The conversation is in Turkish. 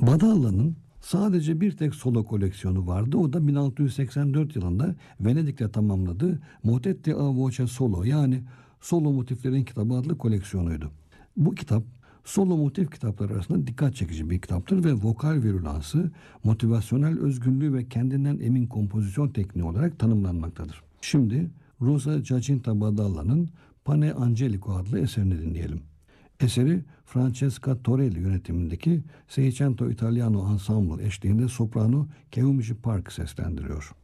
Badalla'nın sadece bir tek solo koleksiyonu vardı. O da 1684 yılında Venedik'te tamamladığı Motetti a Voce Solo, yani Solo Motiflerin Kitabı adlı koleksiyonuydu. Bu kitap solo motif kitapları arasında dikkat çekici bir kitaptır ve vokal virülansı, motivasyonel özgünlüğü ve kendinden emin kompozisyon tekniği olarak tanımlanmaktadır. Şimdi Rosa Giacinta Badalla'nın Pane Angelico adlı eserini dinleyelim. Eseri Francesca Torelli yönetimindeki Seicento Italiano Ensemble eşliğinde soprano Keumichi Park seslendiriyor.